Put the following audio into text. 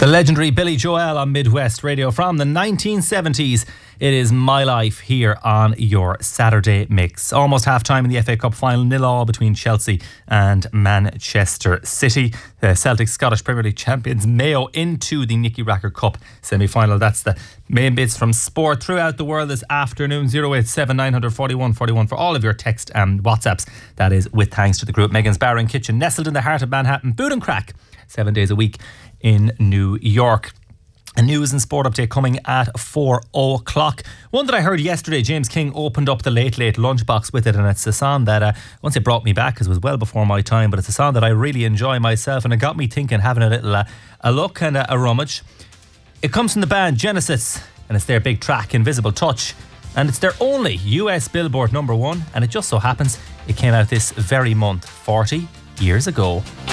The legendary Billy Joel on Midwest Radio from the 1970s. It is My Life here on your Saturday mix. Almost half time in the FA Cup final, 0-0 between Chelsea and Manchester City. The Celtic Scottish Premier League champions Mayo into the Nicky Racker Cup semi-final. That's the main bits from sport throughout the world this afternoon. 087 941 41 for all of your text and WhatsApps. That is with thanks to the group Megan's Bar and Kitchen, nestled in the heart of Manhattan. Boot and crack 7 days a week in New York. A news and sport update coming at 4 o'clock. One that I heard yesterday, James King opened up the Late Late lunchbox with it, and it's a song that once it brought me back, because it was well before my time, but it's a song that I really enjoy myself, and it got me thinking, having a little a look and a rummage. It comes from the band Genesis, and it's their big track Invisible Touch, and it's their only US Billboard #1, and it just so happens it came out this very month 40 years ago.